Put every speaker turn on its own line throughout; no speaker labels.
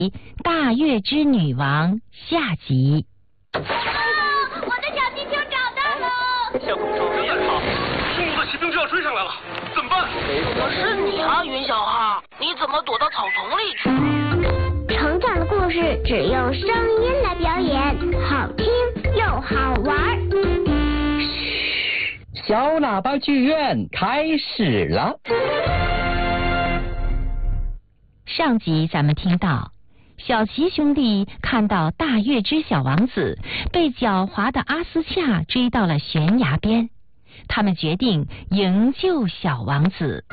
大月之女王下集。
我的小气球找到了！
小公主你也好，匈奴的骑兵就要追上来了，怎么办？
可是你啊，云小号，你怎么躲到草丛里去了？
成长的故事只用声音来表演，好听又好玩。
小喇叭剧院开始了。
上集咱们听到，小奇兄弟看到大月之小王子被狡猾的阿斯恰追到了悬崖边，他们决定营救小王子。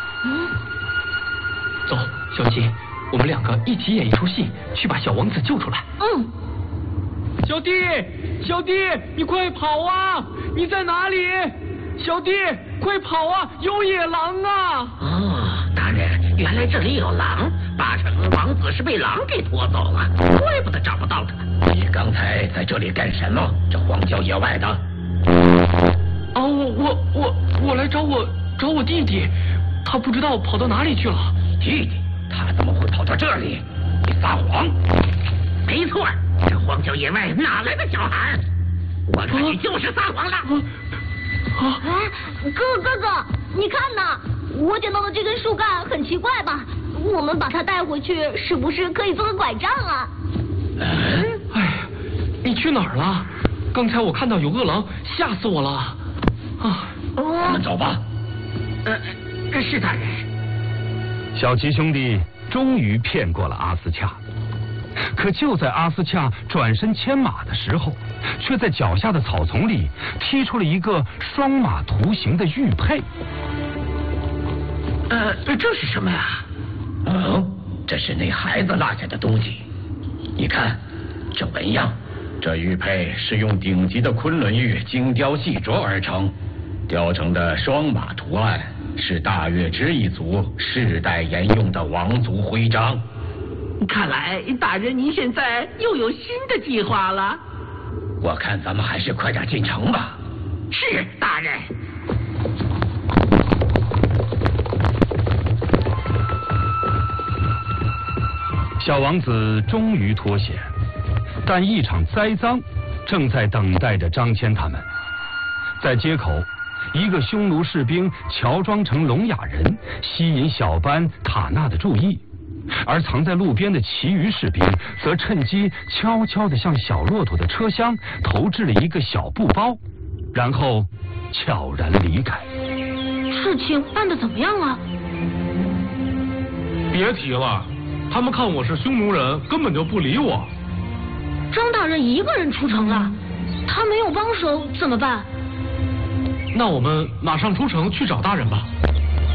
走，小奇，我们两个一起演一出戏，去把小王子救出来。小弟，小弟，你快跑啊！你在哪里？小弟，快跑啊！有野狼啊！
大人，原来这里有狼，八成王子是被狼给拖走了，怪不得找不到他。你刚才在这里干什么？这荒郊野外的。
我来找我弟弟，他不知道跑到哪里去了。
弟弟，他怎么会跑到这里？你撒谎！没错，这荒郊野外哪来的小孩？我看你就是撒谎了。
哥哥，你看呐，我捡到的这根树干很奇怪吧？我们把它带回去，是不是可以做个拐杖啊？
哎呀，你去哪儿了？刚才我看到有恶狼，吓死我了。
我们走吧。是大人。
小奇兄弟终于骗过了阿斯恰，可就在阿斯恰转身牵马的时候，却在脚下的草丛里踢出了一个双马图形的玉佩。
这是什么呀？这是那孩子落下的东西。你看，这纹样，这玉佩是用顶级的昆仑玉精雕细琢而成，雕成的双马图案是大月之一族世代沿用的王族徽章。
看来大人您现在又有新的计划了。
我看咱们还是快点进城吧。是大人。
小王子终于脱险，但一场栽赃正在等待着张骞他们。在街口，一个匈奴士兵乔装成聋哑人，吸引小班塔纳的注意，而藏在路边的其余士兵则趁机悄悄地向小骆驼的车厢投掷了一个小布包，然后悄然离开。
事情办得怎么样了？
别提了，他们看我是匈奴人，根本就不理我。
张大人一个人出城了，他没有帮手怎么办？
那我们马上出城去找大人吧。